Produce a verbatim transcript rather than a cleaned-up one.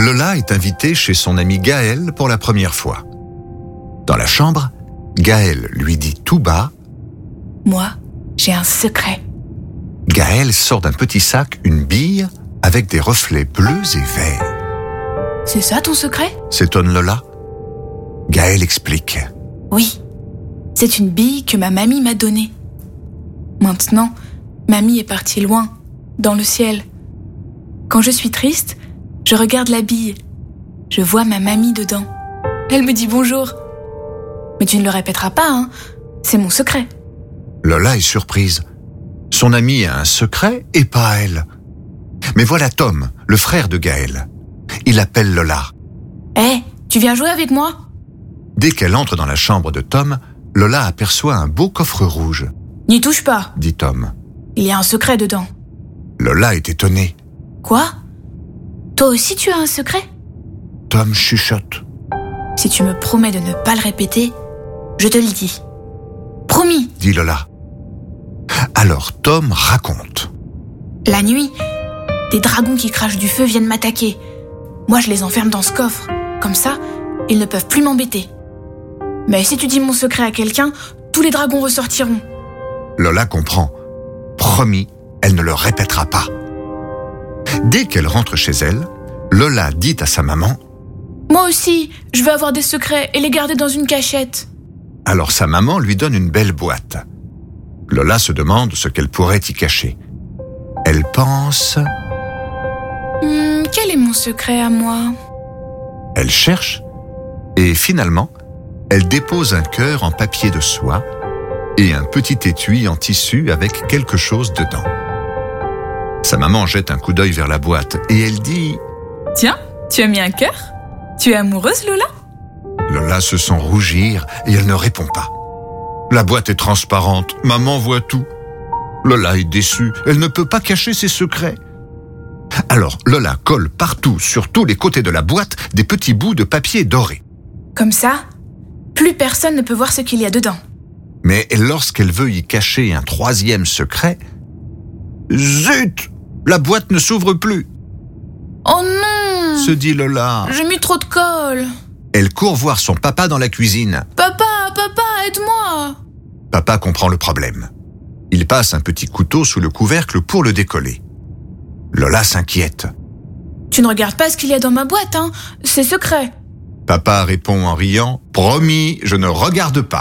Lola est invitée chez son ami Gaël pour la première fois. Dans la chambre, Gaël lui dit tout bas « Moi, j'ai un secret. » Gaël sort d'un petit sac une bille avec des reflets bleus et verts. « C'est ça ton secret ?» s'étonne Lola. Gaël explique. « Oui, c'est une bille que ma mamie m'a donnée. Maintenant, mamie est partie loin, dans le ciel. Quand je suis triste, je regarde la bille. Je vois ma mamie dedans. Elle me dit bonjour. Mais tu ne le répéteras pas, hein ? C'est mon secret. » Lola est surprise. Son amie a un secret et pas elle. Mais voilà Tom, le frère de Gaël. Il appelle Lola. Hé, hey, tu viens jouer avec moi ? Dès qu'elle entre dans la chambre de Tom, Lola aperçoit un beau coffre rouge. « N'y touche pas, » dit Tom. « Il y a un secret dedans. » Lola est étonnée. « Quoi ? Toi aussi tu as un secret ? » Tom chuchote. « Si tu me promets de ne pas le répéter, je te le dis. Promis !» dit Lola. Alors Tom raconte. « La nuit, des dragons qui crachent du feu viennent m'attaquer. Moi, je les enferme dans ce coffre. Comme ça, ils ne peuvent plus m'embêter. Mais si tu dis mon secret à quelqu'un, tous les dragons ressortiront. » Lola comprend. Promis, elle ne le répétera pas. Dès qu'elle rentre chez elle, Lola dit à sa maman « Moi aussi, je veux avoir des secrets et les garder dans une cachette. » Alors sa maman lui donne une belle boîte. Lola se demande ce qu'elle pourrait y cacher. Elle pense... Hum, quel est mon secret à moi ? Elle cherche et finalement, elle dépose un cœur en papier de soie et un petit étui en tissu avec quelque chose dedans. Sa maman jette un coup d'œil vers la boîte et elle dit « Tiens, tu as mis un cœur ? Tu es amoureuse, Lola ?» Lola se sent rougir et elle ne répond pas. La boîte est transparente, maman voit tout. Lola est déçue, elle ne peut pas cacher ses secrets. Alors Lola colle partout, sur tous les côtés de la boîte, des petits bouts de papier doré. Comme ça, plus personne ne peut voir ce qu'il y a dedans. Mais lorsqu'elle veut y cacher un troisième secret, zut, la boîte ne s'ouvre plus. « Oh non !» se dit Lola. « J'ai mis trop de colle. » Elle court voir son papa dans la cuisine. « Papa, papa, aide-moi !» Papa comprend le problème. Il passe un petit couteau sous le couvercle pour le décoller. Lola s'inquiète. « Tu ne regardes pas ce qu'il y a dans ma boîte, hein ? C'est secret. » Papa répond en riant « Promis, je ne regarde pas. »